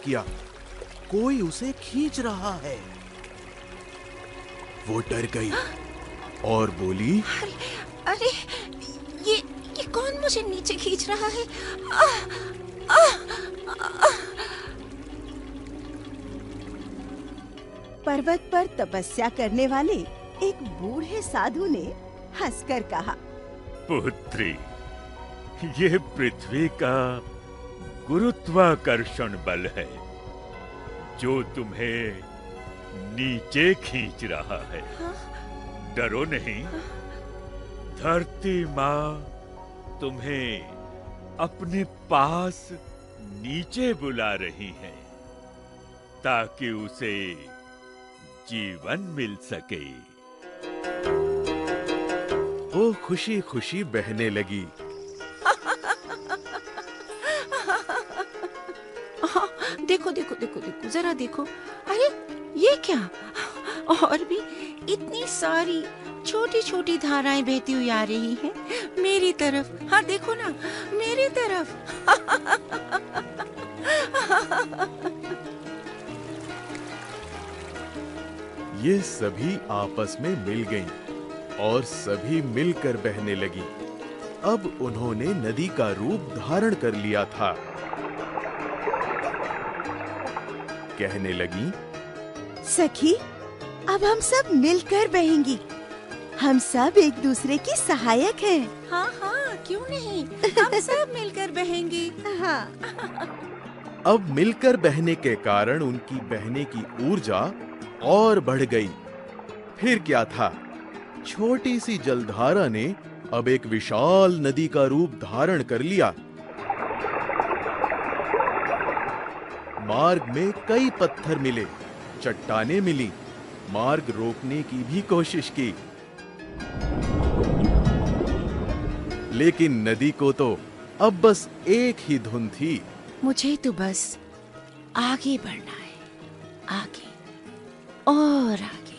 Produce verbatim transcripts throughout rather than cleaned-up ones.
किया। कोई उसे खींच रहा है। वो डर गई और बोली, अरे, अरे ये ये कौन मुझे नीचे खींच रहा है? आ, आ, आ, पर्वत पर तपस्या करने वाले एक बूढ़े साधु ने हंसकर कहा, पुत्री, ये पृथ्वी का गुरुत्वाकर्षण बल है जो तुम्हें नीचे खींच रहा है। हाँ? डरो नहीं, धरती माँ तुम्हें अपने पास नीचे बुला रही है ताकि उसे जीवन मिल सके। वो खुशी खुशी बहने लगी। हाँ, देखो देखो देखो देखो जरा देखो। अरे ये क्या? और भी इतनी सारी छोटी छोटी धाराएं बहती हुई आ रही हैं मेरी तरफ। हाँ देखो ना, मेरी तरफ। ये सभी आपस में मिल गईं और सभी मिलकर बहने लगी। अब उन्होंने नदी का रूप धारण कर लिया था। कहने लगी, सखी, अब हम सब मिलकर बहेंगी। हम सब एक दूसरे की सहायक हैं। हाँ हाँ, क्यों नहीं, हम सब मिलकर बहेंगे। हाँ। अब मिलकर बहने के कारण उनकी बहने की ऊर्जा और बढ़ गई। फिर क्या था, छोटी सी जलधारा ने अब एक विशाल नदी का रूप धारण कर लिया। मार्ग में कई पत्थर मिले, चट्टानें मिली। मार्ग रोकने की भी कोशिश की, लेकिन नदी को तो अब बस एक ही धुन थी। मुझे तो बस आगे बढ़ना है, आगे और आगे।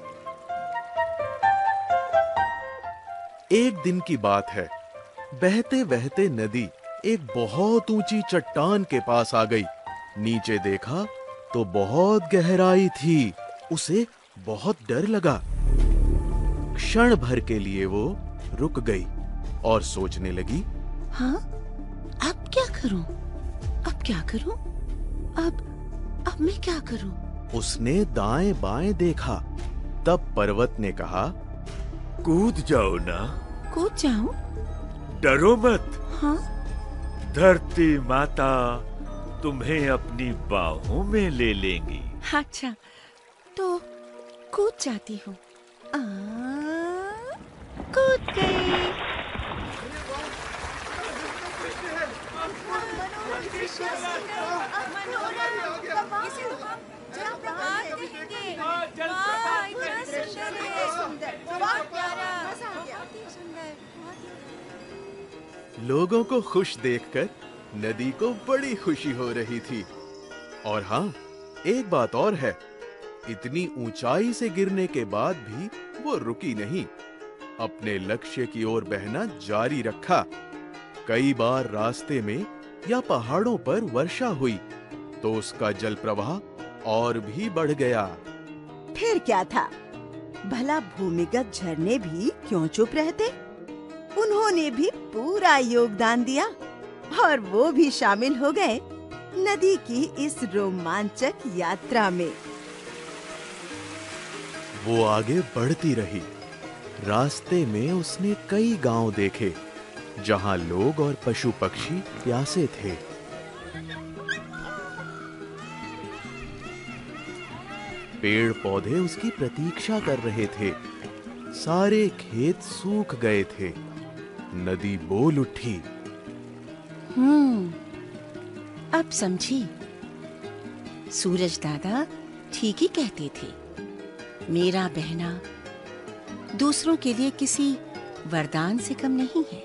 एक दिन की बात है, बहते बहते नदी एक बहुत ऊंची चट्टान के पास आ गई। नीचे देखा तो बहुत गहराई थी। उसे बहुत डर लगा। क्षण भर के लिए वो रुक गई और सोचने लगी, हाँ, अब क्या करूं? अब क्या करूं? अब अब मैं क्या करूं? उसने दाएं बाएं देखा। तब पर्वत ने कहा, कूद जाओ ना। कूद जाऊं? डरो मत। हाँ? धरती माता तुम्हें अपनी बाहों में ले लेंगी। अच्छा, तो कूद जाती हूँ। आ, कूद गई। लोगों को खुश देखकर नदी को बड़ी खुशी हो रही थी। और हाँ, एक बात और है, इतनी ऊंचाई से गिरने के बाद भी वो रुकी नहीं। अपने लक्ष्य की ओर बहना जारी रखा। कई बार रास्ते में या पहाड़ों पर वर्षा हुई तो उसका जल प्रवाह और भी बढ़ गया। फिर क्या था, भला भूमिगत झरने भी क्यों चुप रहते? उन्होंने भी पूरा योगदान दिया और वो भी शामिल हो गए नदी की इस रोमांचक यात्रा में। वो आगे बढ़ती रही। रास्ते में उसने कई गांव देखे जहां लोग और पशु पक्षी प्यासे थे। पेड़ पौधे उसकी प्रतीक्षा कर रहे थे। सारे खेत सूख गए थे। नदी बोल उठी, हम्म, अब समझी। सूरज दादा ठीक ही कहते थे। मेरा बहना दूसरों के लिए किसी वरदान से कम नहीं है।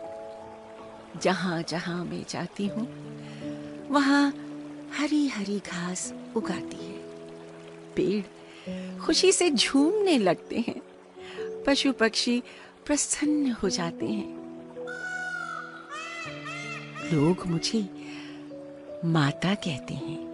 जहां जहां मैं जाती हूँ वहां हरी हरी घास उगाती है। पेड़ खुशी से झूमने लगते हैं। पशु पक्षी प्रसन्न हो जाते हैं। लोग मुझे माता कहते हैं।